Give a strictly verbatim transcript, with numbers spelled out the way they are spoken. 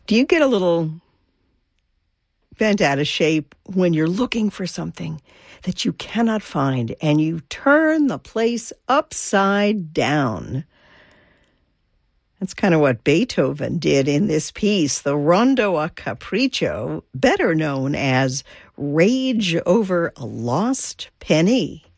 Do you get a little bent out of shape when you're looking for something that you cannot find and you turn the place upside down? That's kind of what Beethoven did in this piece, the Rondo a Capriccio, better known as Rage Over a Lost Penny.